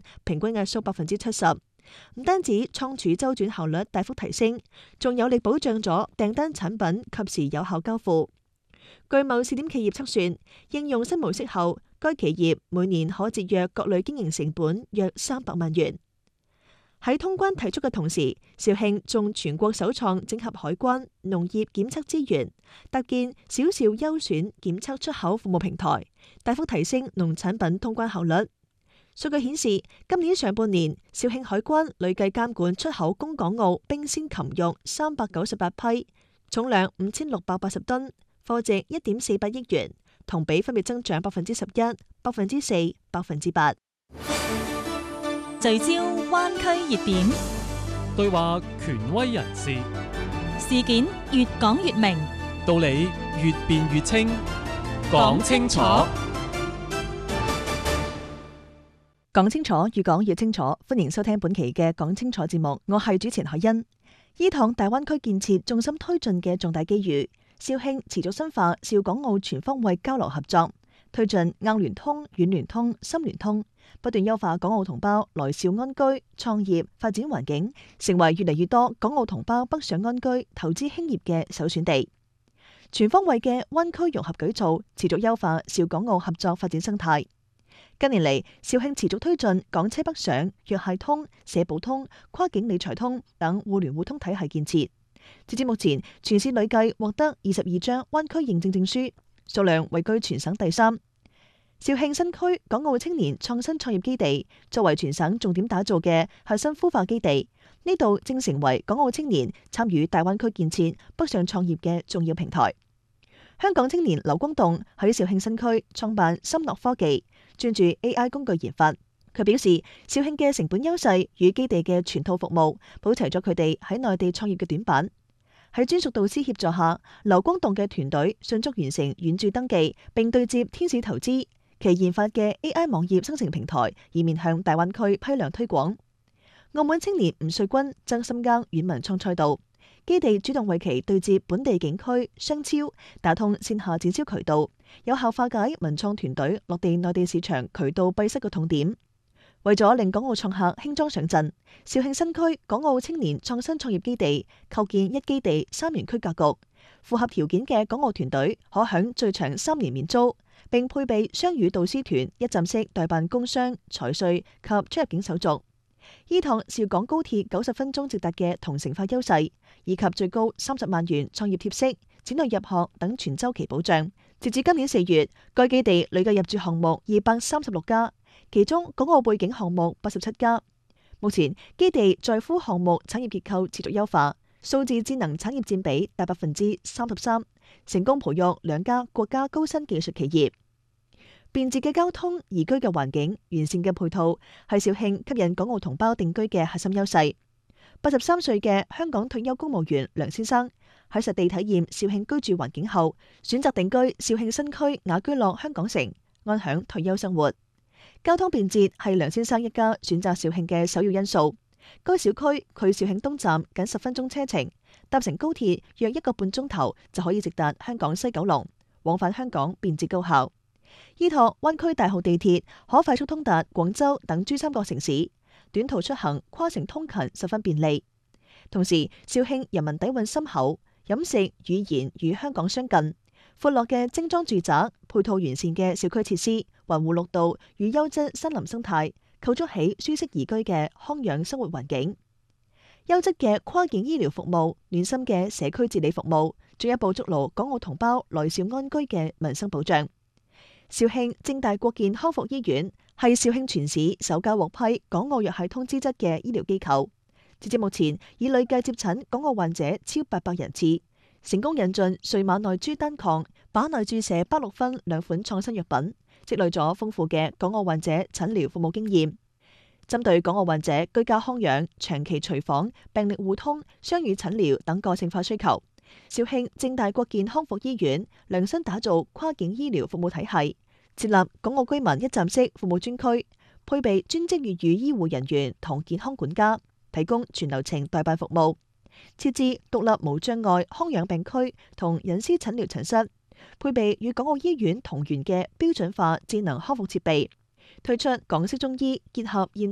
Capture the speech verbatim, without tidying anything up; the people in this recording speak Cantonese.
平均壓縮百分之七十。唔單止倉儲周轉效率大幅提升，仲有力保障咗訂單產品及時有效交付。據某試點企業測算，應用新模式後，該企業每年可節約各類經營成本約三百萬元。喺通關提速嘅同時，肇慶仲全國首創整合海關、農業檢測資源，搭建小兆優選檢測出口服務平台，大幅提升農產品通關效率。數據顯示，今年上半年，肇慶海關累計監管出口供港澳冰鮮禽肉三百九十八批，重量五千六百八十噸，貨值一點四八億元，同比分別增長百分之十一、百分之四、百分之八。 聚焦灣區熱點， 對話權威人士， 事件越講越明， 道理越辯越清，講清楚。 講清楚，越講越清楚。歡迎收聽本期嘅講清楚節目，我係主持人海欣。依趟大灣區建設重心推進嘅重大機遇，肇慶持續深化肇港澳全方位交流合作，推進硬聯通、軟聯通、深聯通，不斷優化港澳同胞來肇安居、創業、發展環境，成為越嚟越多港澳同胞北上安居、投資興業嘅首選地。全方位嘅灣區融合舉措，持續優化肇港澳合作發展生態。近年嚟，肇慶持續推進港車北上、藥械通、社保通、跨境理財通等互聯互通體系建設。截至目前，全市累計獲得二十二張灣區認證證書，數量位居全省第三。肇慶新區港澳青年創新創業基地作為全省重點打造嘅核心孵化基地，呢度正成為港澳青年參與大灣區建設北上創業嘅重要平台。香港青年劉光棟喺肇慶新區創辦深樂科技，專注 A I 工具研發。佢表示，肇慶嘅成本優勢與基地嘅全套服務，補齊咗佢哋喺內地創業嘅短板。喺專屬導師協助下，劉光棟嘅團隊迅速完成遠駐登記，並對接天使投資，其研發嘅 A I 網頁生成平台，以面向大灣區批量推廣。澳門青年吳瑞軍爭深耕軟文創賽道。基地主動為其對接本地景區、商超，打通線下展銷渠道，有效化解文創團隊落地內地市場渠道閉塞嘅痛點。為咗令港澳創客輕裝上陣，肇慶新區港澳青年創新創業基地構建一基地三園區格局，符合條件嘅港澳團隊可享最長三年免租，並配備雙語導師團一站式代辦工商、財稅及出入境手續。依趟肇港高鐵九十分鐘直達嘅同城化優勢，以及最高三十萬元創業貼息、子女入學等全周期保障。截至今年四月，該基地累計入駐項目二百三十六家，其中港澳背景項目八十七家。目前基地在孵項目產業結構持續優化，數字智能產業佔比達百分之三十三，成功培育兩家國家高新技術企業。便捷嘅交通、宜居嘅環境、完善嘅配套，係肇慶吸引港澳同胞定居嘅核心優勢。八十三歲嘅香港退休公務員梁先生喺實地體驗肇慶居住環境後，選擇定居肇慶新區雅居樂香港城，安享退休生活。交通便捷係梁先生一家選擇肇慶嘅首要因素。該小區距肇慶東站僅十分鐘車程，搭乘高鐵約一個半鐘頭就可以直達香港西九龍，往返香港便捷高效。依託灣區大號地鐵可快速通達廣州等珠三角城市，短途出行跨城通勤十分便利。同時，肇慶人民底蘊深厚，飲食語言與香港相近，闊落嘅精裝住宅，配套完善嘅小區設施，環湖綠道與優質森林生態，構築起舒適宜居嘅康養生活環境。優質嘅跨境醫療服務，暖心嘅社區治理服務，進一步築牢港澳同胞來肇安居嘅民生保障。肇慶正大國健康復醫院係肇慶全市首家獲批港澳藥械通資質嘅醫療機構，截至目前已累計接診港澳患者超八百人次，成功引進瑞馬內珠單抗、靶內注射巴洛芬兩款創新藥品，積累咗豐富嘅港澳患者診療服務經驗。針對港澳患者居家康養、長期隨訪、病歷互通、雙語診療等個性化需求，肇慶正大國健康復醫院量身打造跨境醫療服務體系，設立港澳居民一站式服務專區，配備專職粵語醫護人員同健康管家，提供全流程代辦服務，設置獨立無障礙康養病區同隱私診療診室，配備與港澳醫院同源嘅標準化智能康復設備，推出港式中醫結合現